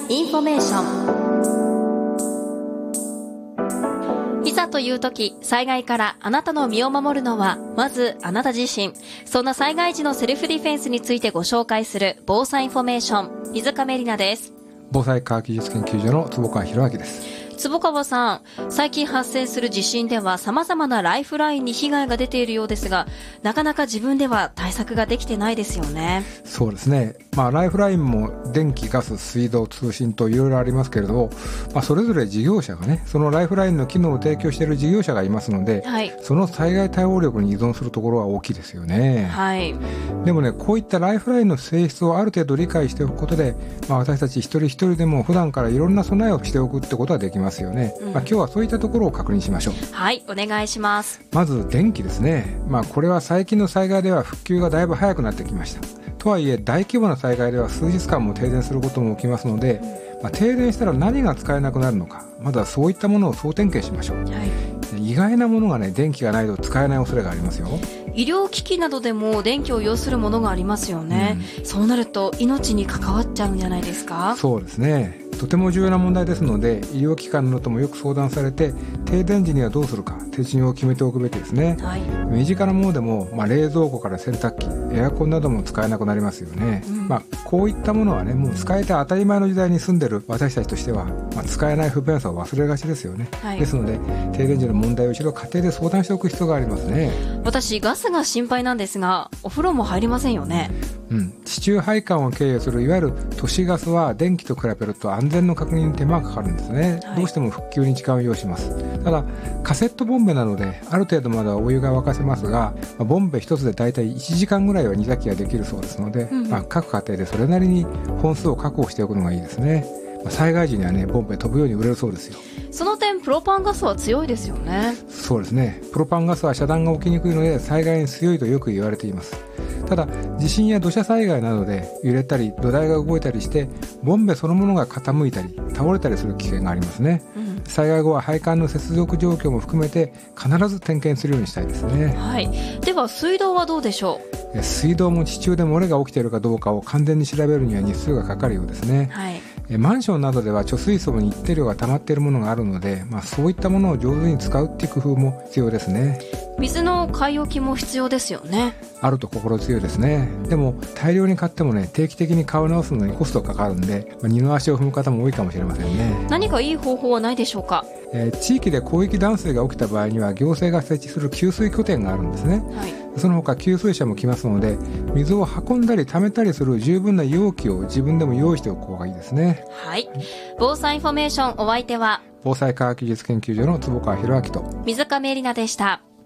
インフォメーション。いざという時、災害からあなたの身を守るのはまずあなた自身。そんな災害時のセルフディフェンスについてご紹介する防災インフォメーション、水亀里奈です。 防災科学技術研究所の坪川博明です。 坪川さん、最近発生する地震では様々なライフラインに被害が出ているようですが、なかなか自分では対策ができてないですよね。 そうですね。ライフラインも電気、ガス、水道、通信といろいろありますけれど、それぞれ事業者がね、そのライフラインの機能を提供している事業者がいますので、はい、その災害対応力に依存するところは大きいですよね。はい。でもね、こういったライフラインの性質をある程度理解しておくことで、私たち一人一人でも普段からいろんな備えをしておくってことはできますよね。今日はそういったところを確認しましょう。 はい、お願いします。 まず電気ですね。これは最近の災害では復旧がだいぶ早くなってきました。とはいえ大規模な災害では数日間も停電することも起きますので、停電したら何が使えなくなるのか、まずはそういったものを総点検しましょう。はい、意外なものがね、電気がないと使えない恐れがありますよ。 医療機器などでも電気を要するものがありますよね。そうなると命に関わっちゃうんじゃないですか。 そうですね。とても重要な問題ですので、医療機関などともよく相談されて、停電時にはどうするか手順を決めておくべきですね。はい、身近なものでも、冷蔵庫から洗濯機、エアコンなども使えなくなりますよね。こういったものはね、もう使えて当たり前の時代に住んでる私たちとしては、使えない不便さを忘れがちですよね。はい、ですので停電時の問題を一度家庭で相談しておく必要がありますね。 私ガスが心配なんですが、お風呂も入りませんよね。 地中配管を経由するいわゆる都市ガスは電気と比べると安全の確認に手間がかかるんですね。はい、どうしても復旧に時間を要します。ただカセットボンベなのである程度まではお湯が沸かせますが、ボンベ一つでだいたい1時間ぐらいは煮炊きができるそうですので、各家庭でそれなりに本数を確保しておくのがいいですね。災害時にはね、ボンベ飛ぶように売れるそうですよ。 その点プロパンガスは強いですよね。 そうですね。プロパンガスは遮断が起きにくいので災害に強いとよく言われています。ただ地震や土砂災害などで揺れたり土台が動いたりしてボンベそのものが傾いたり倒れたりする危険がありますね。災害後は配管の接続状況も含めて必ず点検するようにしたいですね。 はい、では水道はどうでしょう。水道も地中で漏れが起きているかどうかを完全に調べるには日数がかかるようですね。はい、マンションなどでは貯水槽に一定量が溜まっているものがあるので、そういったものを上手に使うっていう工夫も必要ですね。 水の買い置きも必要ですよね。 あると心強いですね。でも大量に買ってもね、定期的に買い直すのにコストがかかるんで、二の足を踏む方も多いかもしれませんね。 何かいい方法はないでしょうか。 地域で広域断水が起きた場合には行政が設置する給水拠点があるんですね。はい、その他給水車も来ますので、水を運んだり溜めたりする十分な容器を自分でも用意しておく方がいいですね。 はい、防災インフォメーション、お相手は防災科学技術研究所の坪川博明と水亀里奈でした。